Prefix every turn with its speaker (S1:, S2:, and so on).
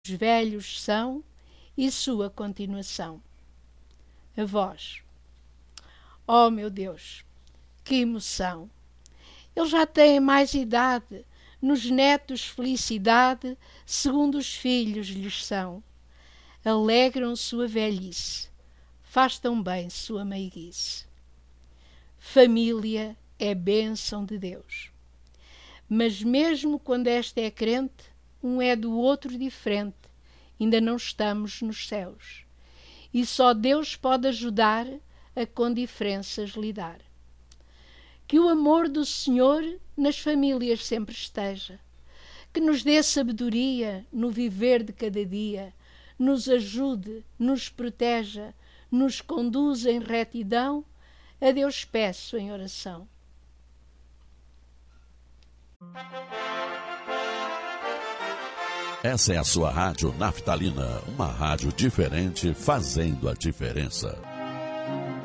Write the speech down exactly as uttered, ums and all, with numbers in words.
S1: os velhos são e sua continuação. Avós. Oh, meu Deus, que emoção! Eles já têm mais idade, nos netos felicidade, segundo os filhos lhes são. Alegram sua velhice, faz tão bem sua meiguice. Família é bênção de Deus. Mas mesmo quando esta é crente, um é do outro diferente, ainda não estamos nos céus. E só Deus pode ajudar a com diferenças lidar. Que o amor do Senhor nas famílias sempre esteja, que nos dê sabedoria no viver de cada dia, nos ajude, nos proteja, nos conduza em retidão, a Deus peço em oração.
S2: Essa é a sua rádio Naftalina, uma rádio diferente fazendo a diferença.